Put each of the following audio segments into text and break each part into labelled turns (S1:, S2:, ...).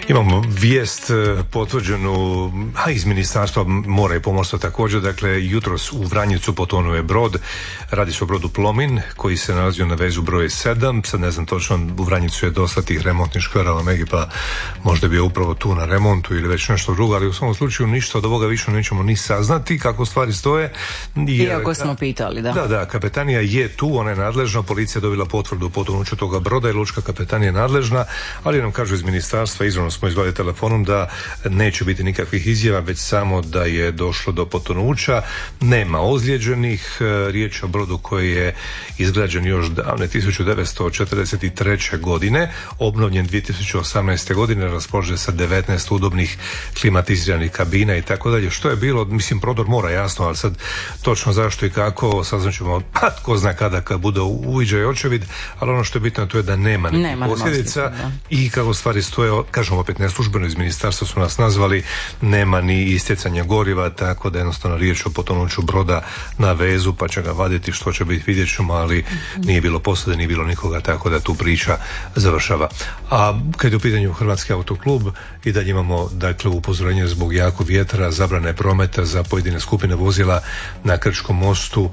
S1: Imamo vijest potvrđenu iz Ministarstva mora i pomorstva također. Dakle, jutros u Vranjicu potonuo je brod. Radi se o brodu Plomin koji se nalazio na vezu broj 7. Sad ne znam točno, u Vranjicu je dosta tih remontnih škverala Megi, pa možda je bio upravo tu na remontu ili već nešto drugo, ali u svom slučaju ništa od ovoga više nećemo ni saznati kako stvari stoje.
S2: Iako smo pitali, da.
S1: Da, kapetanija je tu, ona je nadležna, policija je dobila potvrdu o potonuću toga broda i lučka kapetanija je nadležna, ali nam kažu iz ministarstva, izravno smo izvali telefonom, da neće biti nikakvih izjava, već samo da je došlo do potonuća. Nema ozlijeđenih, riječ o brodu koji je izgrađen još davne 1943. godine, obnovljen 2018. godine, raspoložen sa 19 udobnih klimatiziranih kabina i tako dalje. Što je bilo, mislim, prodor mora, jasno, ali sad točno zašto i kako saznaćemo, tko zna kada, kad bude uviđaj očevid, ali ono što je bitno to je da nema nekih posljedica i kako stvari stoje, kažem opet neslužbeno, iz ministarstva su nas nazvali, nema ni istjecanja goriva, tako da jednostavno riječ o potonuću broda na vezu, pa će ga vaditi, što će biti vidjet ćemo, ali nije bilo posade, nije bilo nikoga, tako da tu priča završava. A kad je u pitanju Hrvatski autoklub, i dalje imamo, dakle, upozorenje zbog jakog vjetra, zabrane prometa za pojedine skupine vozila na Krčkom mostu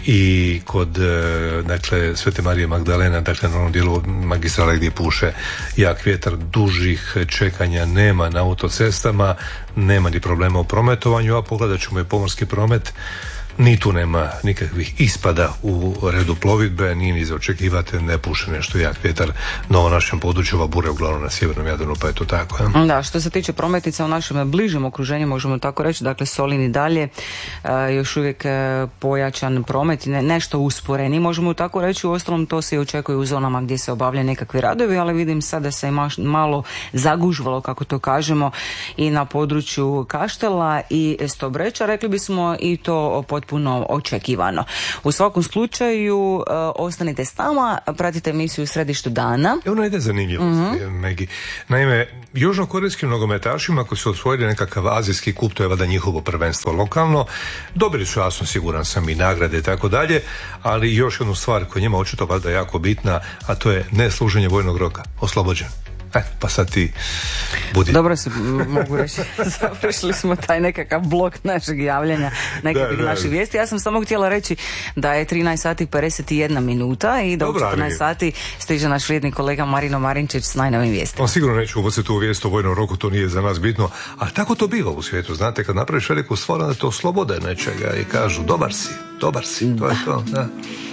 S1: i kod, dakle, Svete Marije Magdalena, dakle, na onom dijelu magistrale gdje puše jak vjetar. Dužih čekanja nema na autocestama, nema ni problema u prometovanju, a pogledat ćemo i pomorski promet. Ni tu nema nikakvih ispada u redu plovidbe, nije ni za očekivati, ne puše nešto jak vjetar na ovom našem području, ova bura uglavnom na sjevernom Jadranu, pa je to tako. Ja?
S2: Da, što se tiče prometnica u našem bližem okruženju, možemo tako reći, dakle Solin i dalje, još uvijek pojačan promet, nešto usporeni, možemo tako reći, uostalom to se i očekuje u zonama gdje se obavljaju nekakvi radovi, ali vidim sad da se je malo zagužvalo, kako to kažemo, i na području Kaštela i Stobreča, rekli bismo, i to potpuno očekivano. U svakom slučaju, ostanite s nama, pratite emisiju u Središtu dana.
S1: Ono ide zanimljivo, Megi. Naime, južnokorejskim nogometašima koji su osvojili nekakav azijski kup, to je valjda njihovo prvenstvo lokalno, dobili su, jasno, siguran sam, i nagrade i tako dalje, ali još jednu stvar koja je njima očito valjda jako bitna, a to je nesluženje vojnog roka, oslobođen. Pa sad ti budi.
S2: Dobro se mogu reći, završili smo taj nekakav blok našeg javljanja, nekakvih naših vijesti. Ja sam samo htjela reći da je 13 sati 51 minuta i da u 14 sati stiže naš vrijedni kolega Marino Marinčić s najnovim vijestima.
S1: On sigurno neće uvoziti tu vijest o vojnom roku, to nije za nas bitno, ali tako to biva u svijetu. Znate, kad napraviš veliku stvar, onda to slobode nečega i kažu dobar si, to je to. Da.